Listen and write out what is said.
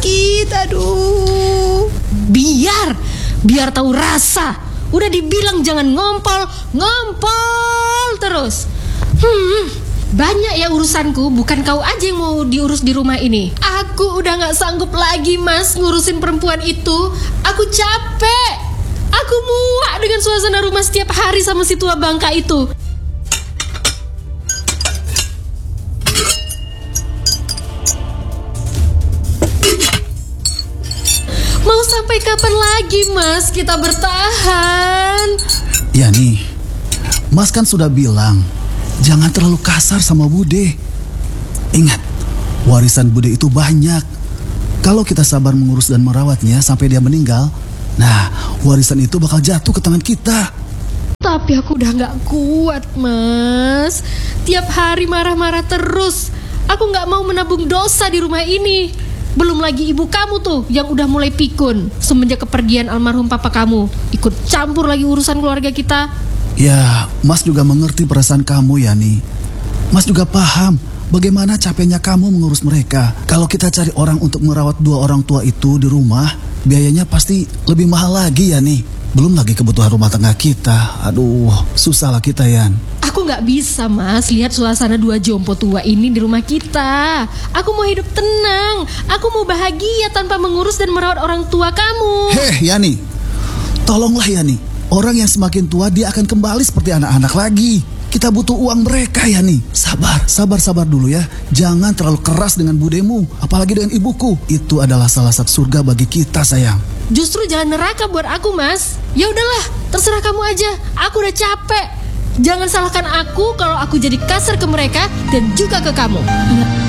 sakit. Aduh. Biar tahu rasa. Udah dibilang jangan ngompol terus. Banyak ya urusanku, bukan kau aja yang mau diurus di rumah ini. Aku udah gak sanggup lagi, Mas, ngurusin perempuan itu. Aku capek. Aku muak dengan suasana rumah setiap hari sama si tua bangka itu. Mau sampai kapan lagi, Mas, kita bertahan? Ya nih, Mas kan sudah bilang jangan terlalu kasar sama Bude. Ingat, warisan Bude itu banyak. Kalau kita sabar mengurus dan merawatnya sampai dia meninggal, nah warisan itu bakal jatuh ke tangan kita. Tapi aku udah gak kuat, Mas. Tiap hari marah-marah terus. Aku gak mau menabung dosa di rumah ini. Belum lagi ibu kamu tuh yang udah mulai pikun semenjak kepergian almarhum papa kamu. Ikut campur lagi urusan keluarga kita. Ya, Mas juga mengerti perasaan kamu, Yani. Mas juga paham bagaimana capeknya kamu mengurus mereka. Kalau kita cari orang untuk merawat dua orang tua itu di rumah, biayanya pasti lebih mahal lagi, Yani. Belum lagi kebutuhan rumah tangga kita. Aduh, susah lah kita, Yan. Aku gak bisa, Mas, lihat suasana dua jompo tua ini di rumah kita. Aku mau hidup tenang. Aku mau bahagia tanpa mengurus dan merawat orang tua kamu. Yani, tolonglah, Yani. Orang yang semakin tua dia akan kembali seperti anak-anak lagi. Kita butuh uang mereka, Yani. Sabar dulu ya. Jangan terlalu keras dengan budemu, apalagi dengan ibuku. Itu adalah salah satu surga bagi kita, sayang. Justru jalan neraka buat aku, Mas. Ya udahlah, terserah kamu aja. Aku udah capek. Jangan salahkan aku kalau aku jadi kasar ke mereka dan juga ke kamu. Ingat,